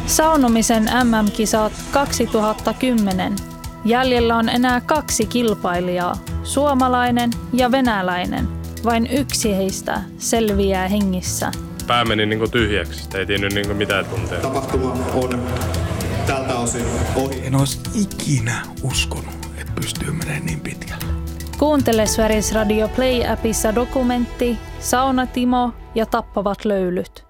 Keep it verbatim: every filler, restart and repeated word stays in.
Saunomisen M M-kisat kaksituhattakymmenen. Jäljellä on enää kaksi kilpailijaa, suomalainen ja venäläinen. Vain yksi heistä selviää hengissä. Pää meni niinku tyhjäksi, ei tiennyt niinku mitään tuntea. Tapahtuma on tältä osin ohi. En olisi ikinä uskonut, että pystyy menemään niin pitkälle. Kuuntele Sveriges Radio Play-appissa dokumentti Sauna Timo ja tappavat löylyt.